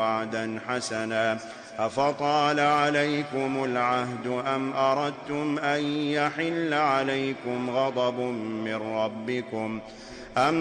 وعدا حسنا أفطال عليكم العهد أم أردتم أن يحل عليكم غضب من ربكم